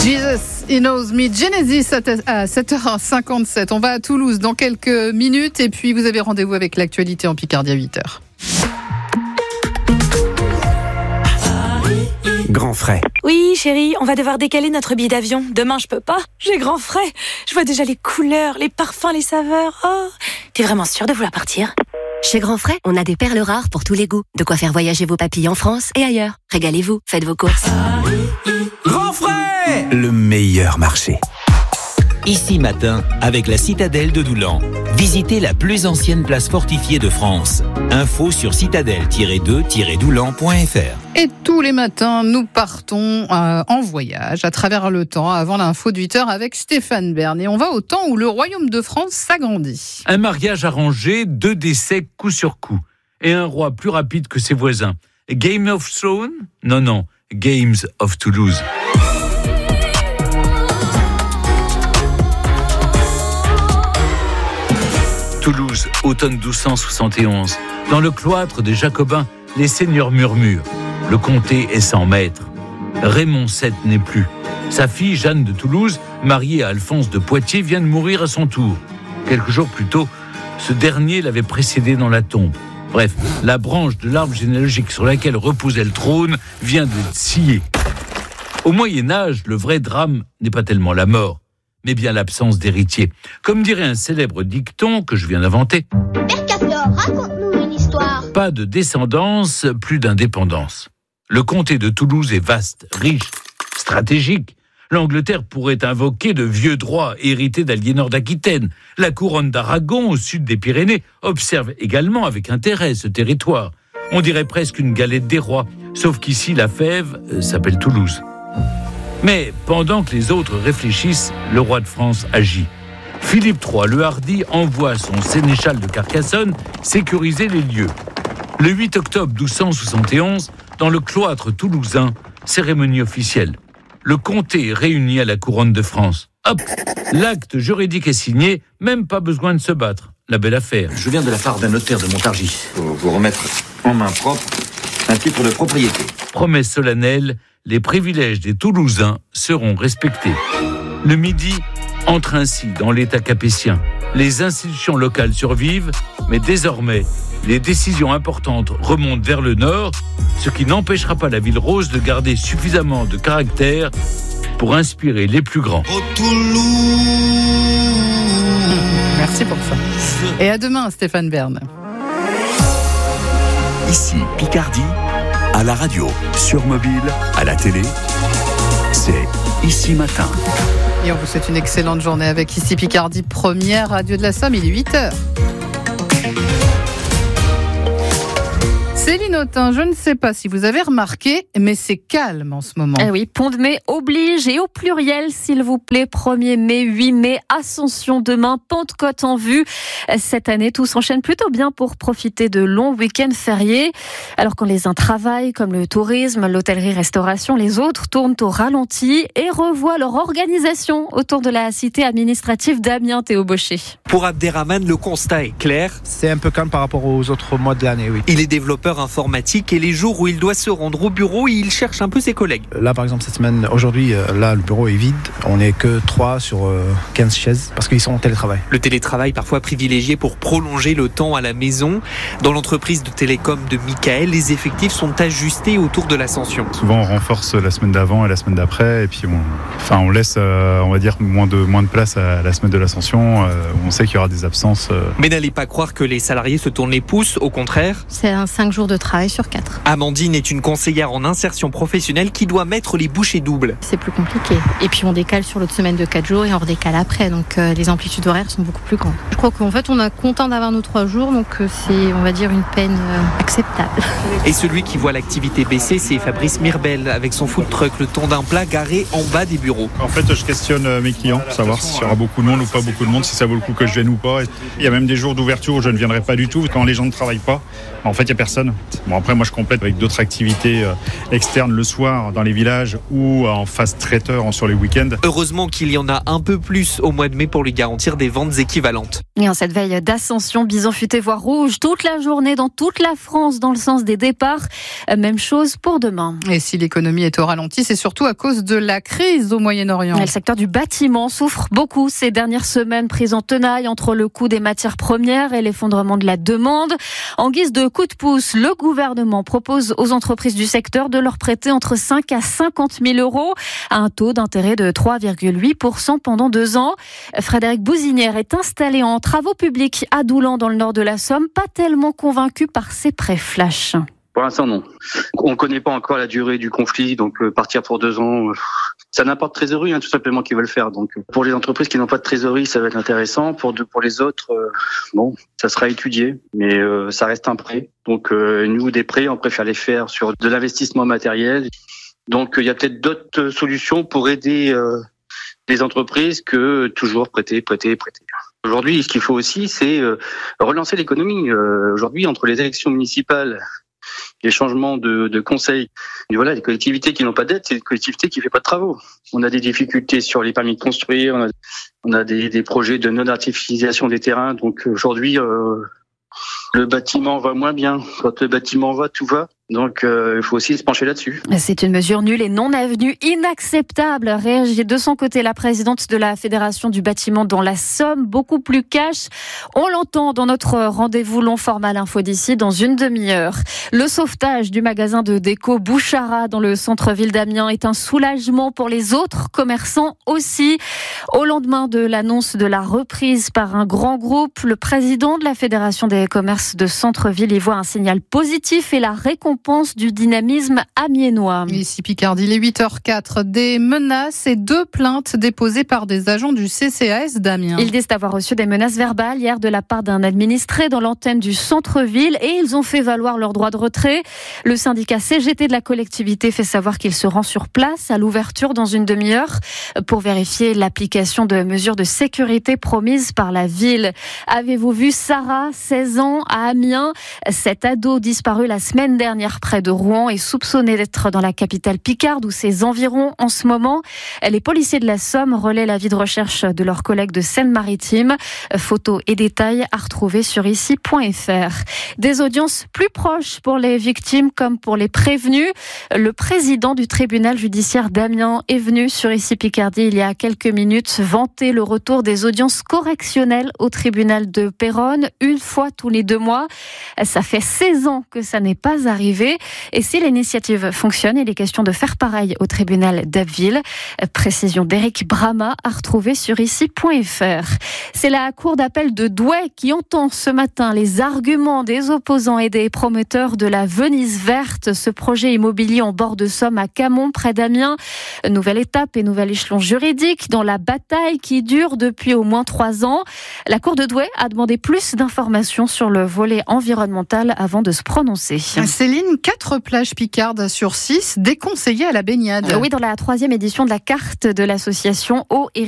Jesus, He Knows Me. Genesis à 7h57. On va à Toulouse dans quelques minutes et puis vous avez rendez-vous avec l'actualité en Picardie à 8h. Grand frais. Oui, chérie, on va devoir décaler notre billet d'avion. Demain, je peux pas. J'ai grand frais. Je vois déjà les couleurs, les parfums, les saveurs. Oh, t'es vraiment sûre de vouloir partir ? Chez Grand Frais, on a des perles rares pour tous les goûts. De quoi faire voyager vos papilles en France et ailleurs. Régalez-vous, faites vos courses. Grand frais, le meilleur marché. Ici matin, avec la citadelle de Doulan. Visitez la plus ancienne place fortifiée de France. Info sur citadelle-2-doulan.fr. Et tous les matins, nous partons en voyage à travers le temps avant l'info de 8h avec Stéphane Bern. Et on va au temps où le royaume de France s'agrandit. Un mariage arrangé, 2 décès coup sur coup. Et un roi plus rapide que ses voisins. Game of Thrones ? Non, Games of Toulouse. Toulouse, automne 1271. Dans le cloître des Jacobins, les seigneurs murmurent. Le comté est sans maître. Raymond VII n'est plus. Sa fille, Jeanne de Toulouse, mariée à Alphonse de Poitiers, vient de mourir à son tour. Quelques jours plus tôt, ce dernier l'avait précédé dans la tombe. Bref, la branche de l'arbre généalogique sur laquelle reposait le trône vient de scier. Au Moyen-Âge, le vrai drame n'est pas tellement la mort, mais bien l'absence d'héritier. Comme dirait un célèbre dicton que je viens d'inventer. Mercator, raconte-nous une histoire. Pas de descendance, plus d'indépendance. Le comté de Toulouse est vaste, riche, stratégique. L'Angleterre pourrait invoquer de vieux droits hérités d'Aliénor d'Aquitaine. La couronne d'Aragon, au sud des Pyrénées, observe également avec intérêt ce territoire. On dirait presque une galette des rois, sauf qu'ici la fève s'appelle Toulouse. Mais pendant que les autres réfléchissent, le roi de France agit. Philippe III, le hardi, envoie son sénéchal de Carcassonne sécuriser les lieux. Le 8 octobre 1271, dans le cloître toulousain, cérémonie officielle. Le comté est réuni à la couronne de France. Hop, l'acte juridique est signé, même pas besoin de se battre. La belle affaire. Je viens de la part d'un notaire de Montargis pour vous remettre en main propre un titre de propriété. Promesse solennelle, les privilèges des Toulousains seront respectés. Le Midi entre ainsi dans l'État capétien. Les institutions locales survivent, mais désormais, les décisions importantes remontent vers le nord, ce qui n'empêchera pas la ville rose de garder suffisamment de caractère pour inspirer les plus grands. Merci pour ça. Et à demain, Stéphane Bern. Ici Picardie, à la radio, sur mobile, à la télé, c'est Ici Matin. Et on vous souhaite une excellente journée avec Ici Picardie, première radio de la Somme, il est 8h. Céline Autain, je ne sais pas si vous avez remarqué, mais c'est calme en ce moment. Eh oui, Pont de Mai oblige et au pluriel, s'il vous plaît. 1er mai, 8 mai, Ascension demain, Pentecôte en vue. Cette année, tout s'enchaîne plutôt bien pour profiter de longs week-ends fériés. Alors quand les uns travaillent, comme le tourisme, l'hôtellerie-restauration, les autres tournent au ralenti et revoient leur organisation autour de la cité administrative d'Amiens, Théo Baucher. Pour Abderrahmane, le constat est clair. C'est un peu calme par rapport aux autres mois de l'année, oui. Il est développeur informatique et les jours où il doit se rendre au bureau, il cherche un peu ses collègues. Là, par exemple, cette semaine, aujourd'hui, là, le bureau est vide. On n'est que 3 sur 15 chaises parce qu'ils sont en télétravail. Le télétravail parfois privilégié pour prolonger le temps à la maison. Dans l'entreprise de télécom de Michael, les effectifs sont ajustés autour de l'Ascension. Souvent, on renforce la semaine d'avant et la semaine d'après et puis on laisse, on va dire, moins de place à la semaine de l'Ascension. On sait qu'il y aura des absences. Mais n'allez pas croire que les salariés se tournent les pouces, au contraire. C'est un 5 jours de travail sur 4. Amandine est une conseillère en insertion professionnelle qui doit mettre les bouchées doubles. C'est plus compliqué. Et puis on décale sur l'autre semaine de 4 jours et on redécale après. Donc les amplitudes horaires sont beaucoup plus grandes. Je crois qu'en fait on est content d'avoir nos 3 jours. Donc c'est, on va dire, une peine acceptable. Et celui qui voit l'activité baisser, c'est Fabrice Mirbel avec son food truck, le temps d'un plat garé en bas des bureaux. En fait, je questionne mes clients pour savoir s'il y aura beaucoup de monde ou pas beaucoup de monde, si ça vaut le coup que je vienne ou pas. Il y a même des jours d'ouverture où je ne viendrai pas du tout. Quand les gens ne travaillent pas, en fait, il n'y a personne. week-end. Bon, après, moi, je complète avec d'autres activités externes le soir dans les villages ou en phase traiteur sur les week-ends. Heureusement qu'il y en a un peu plus au mois de mai pour lui garantir des ventes équivalentes. Et en cette veille d'Ascension, Bison futé voire rouge toute la journée dans toute la France dans le sens des départs. Même chose pour demain. Et si l'économie est au ralenti, c'est surtout à cause de la crise au Moyen-Orient. Le secteur du bâtiment souffre beaucoup ces dernières semaines, prise en tenaille entre le coût des matières premières et l'effondrement de la demande. En guise de coup de pouce, le gouvernement propose aux entreprises du secteur de leur prêter entre 5 à 50 000 euros à un taux d'intérêt de 3,8% pendant 2 ans. Frédéric Bouzinière est installé en travaux publics à Doulan dans le nord de la Somme, pas tellement convaincu par ces prêts flash. Pour l'instant, non. On ne connaît pas encore la durée du conflit, donc partir pour 2 ans, ça n'a pas de trésorerie, tout simplement, qui veulent le faire. Donc, pour les entreprises qui n'ont pas de trésorerie, ça va être intéressant. Pour les autres, ça sera étudié, mais ça reste un prêt. Donc, nous, des prêts, on préfère les faire sur de l'investissement matériel. Donc, il y a peut-être d'autres solutions pour aider les entreprises que toujours prêter. Aujourd'hui, ce qu'il faut aussi, c'est relancer l'économie. Aujourd'hui, entre les élections municipales, les changements de conseils, et voilà, les collectivités qui n'ont pas d'aide, c'est les collectivités qui ne font pas de travaux. On a des difficultés sur les permis de construire, on a des projets de non-artificialisation des terrains. Donc aujourd'hui, le bâtiment va moins bien. Quand le bâtiment va, tout va. Donc, il faut aussi se pencher là-dessus. C'est une mesure nulle et non avenue, inacceptable. Réagit de son côté la présidente de la Fédération du bâtiment dans la Somme, beaucoup plus cash. On l'entend dans notre rendez-vous long format l'info d'ici dans une demi-heure. Le sauvetage du magasin de déco Bouchara dans le centre-ville d'Amiens est un soulagement pour les autres commerçants aussi. Au lendemain de l'annonce de la reprise par un grand groupe, le président de la Fédération des commerces de centre-ville y voit un signal positif et la récompense du dynamisme amiénois. Ici Picardie, il est 8h04. Des menaces et 2 plaintes déposées par des agents du CCAS d'Amiens. Ils disent avoir reçu des menaces verbales hier de la part d'un administré dans l'antenne du centre-ville et ils ont fait valoir leur droit de retrait. Le syndicat CGT de la collectivité fait savoir qu'il se rend sur place à l'ouverture dans une demi-heure pour vérifier l'application de mesures de sécurité promises par la ville. Avez-vous vu Sarah, 16 ans, à Amiens? Cette ado disparue la semaine dernière près de Rouen est soupçonnée d'être dans la capitale picarde ou ses environs en ce moment. Les policiers de la Somme relaient l'avis de recherche de leurs collègues de Seine-Maritime. Photos et détails à retrouver sur ici.fr. Des audiences plus proches pour les victimes comme pour les prévenus. Le président du tribunal judiciaire d'Amiens est venu sur Ici Picardie il y a quelques minutes vanter le retour des audiences correctionnelles au tribunal de Péronne, 1 fois tous les 2 mois. Ça fait 16 ans que ça n'est pas arrivé. Et si l'initiative fonctionne, il est question de faire pareil au tribunal d'Abbeville. Précision d'Éric Brama à retrouver sur ici.fr. C'est la cour d'appel de Douai qui entend ce matin les arguments des opposants et des promoteurs de la Venise verte, ce projet immobilier en bord de Somme à Camon, près d'Amiens. Nouvelle étape et nouvel échelon juridique dans la bataille qui dure depuis au moins 3 ans. La cour de Douai a demandé plus d'informations sur le volet environnemental avant de se prononcer. Céline, 4 plages picardes sur 6 déconseillées à la baignade. Oui, dans la 3e édition de la carte de l'association Eau et